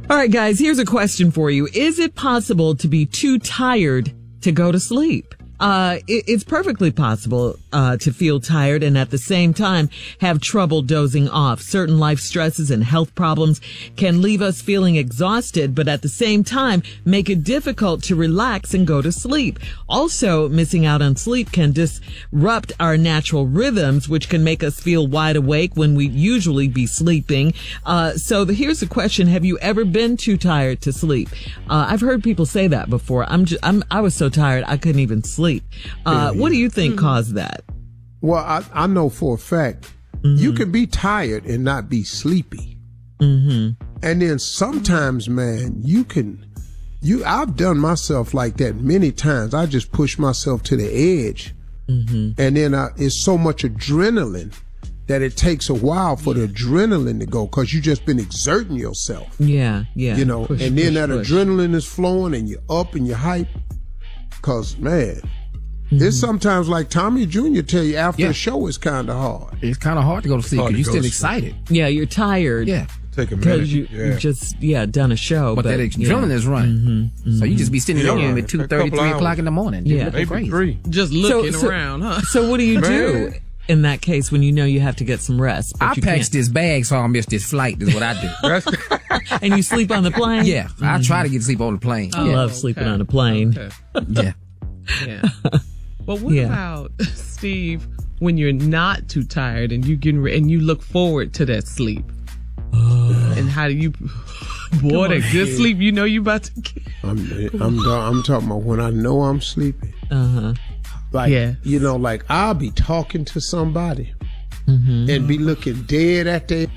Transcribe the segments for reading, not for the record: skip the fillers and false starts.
All right, guys, here's a question for you. Is it possible to be too tired to go to sleep? It's perfectly possible to feel tired and at the same time have trouble dozing off. Certain life stresses and health problems can leave us feeling exhausted, but at the same time make it difficult to relax and go to sleep. Also, missing out on sleep can disrupt our natural rhythms, which can make us feel wide awake when we'd usually be sleeping. Here's the question. Have you ever been too tired to sleep? I've heard people say that before. I was so tired I couldn't even sleep. What do you think caused that? Well, I know for a fact you can be tired and not be sleepy. And then sometimes, man, I've done myself like that many times. I just push myself to the edge. And then it's so much adrenaline that it takes a while for the adrenaline to go because you just been exerting yourself. Yeah. You know, push. Adrenaline is flowing and you're up and you're hype. Because, man, it's sometimes like Tommy Jr. tell you after a show it's kind of hard. It's kind of hard to go to sleep because you're still excited. Yeah, you're tired. Yeah. Take a minute. Because you just done a show. But that adrenaline is running. So you just be sitting in your room at 2:30, 3 o'clock in the morning. Yeah. Maybe 3. Just looking around, huh? So what do you do in that case when you know you have to get some rest? I pack this bag so I don't miss this flight is what I do. And you sleep on the plane? Yeah. I try to get sleep on the plane. I love sleeping on a plane. Okay. Yeah. But what about, Steve, when you're not too tired and you look forward to that sleep? And how do you, boy, that good sleep you know you about to get? I'm talking about when I know I'm sleeping. Like, you know, like I'll be talking to somebody and be looking dead at them,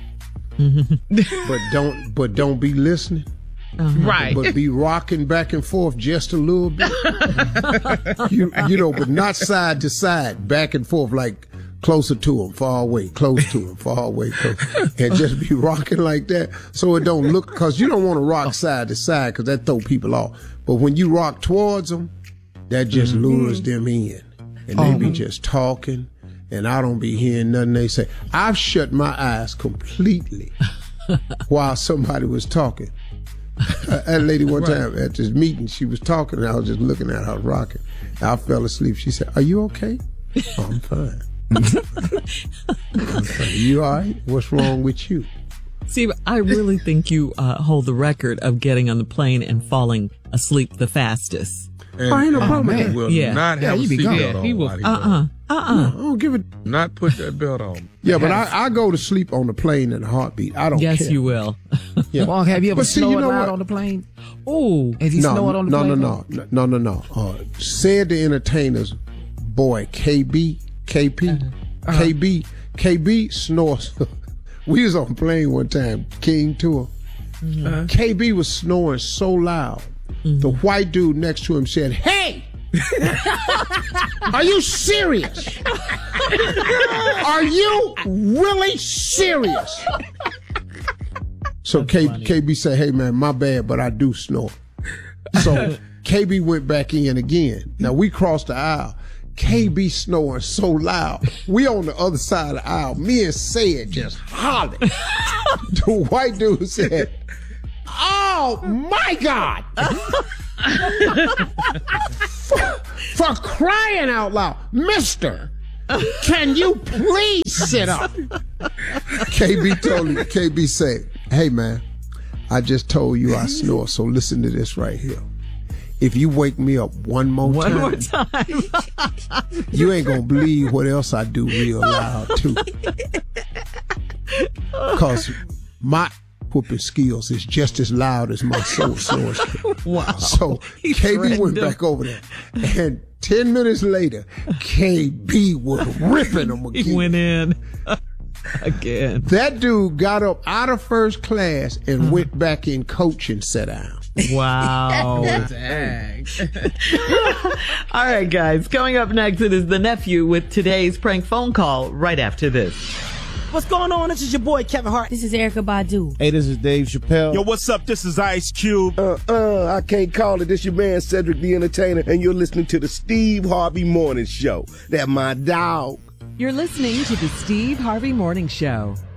but don't be listening. Right. But be rocking back and forth just a little bit. you know, but not side to side, back and forth, like closer to him, far away, close to him, far away, close. And just be rocking like that so it don't look, because you don't want to rock side to side because that throw people off. But when you rock towards them, that just lures them in. And they be just talking, and I don't be hearing nothing they say. I've shut my eyes completely while somebody was talking. That lady one time at this meeting, she was talking and I was just looking at her rocking. I fell asleep. She said, "Are you okay?" "Oh, I'm fine." "You all right? What's wrong with you?" See, I really think you hold the record of getting on the plane and falling asleep the fastest. I ain't no problem. He will not have a seatbelt on. He will. No, I don't give it. Not put that belt on. Yeah, but I go to sleep on the plane in a heartbeat. I don't care. Yes, you will. Yeah. Well, have you ever snored loud loud on the plane? Oh, Has he snored on the plane? No. Said the Entertainer's boy, KB, snores. We was on a plane one time, King Tour. KB was snoring so loud. The white dude next to him said, "Hey! Are you serious? Are you really serious?" So KB said, "Hey man, my bad, but I do snore." So KB went back in again. Now we crossed the aisle. KB snoring so loud. We on the other side of the aisle. Me and Said just hollering. The white dude said, "Oh my God!" for crying out loud, "Mister, can you please sit up?" KB said, "Hey man, I just told you I snore, so listen to this right here. If you wake me up one more time, you ain't gonna believe what else I do real loud too. Cause my whooping skills is just as loud as my soul snoring." wow. So KB went back over there, and 10 minutes later, KB was ripping him again. He went in again. That dude got up out of first class and went back in coach and sat down. Wow. Dang. All right, guys. Coming up next, it is the nephew with today's prank phone call right after this. What's going on? This is your boy Kevin Hart. This is Erykah Badu. Hey, this is Dave Chappelle. Yo, what's up? This is Ice Cube. I can't call it. This your man Cedric the Entertainer, and you're listening to the Steve Harvey Morning Show. That my dog. You're listening to the Steve Harvey Morning Show.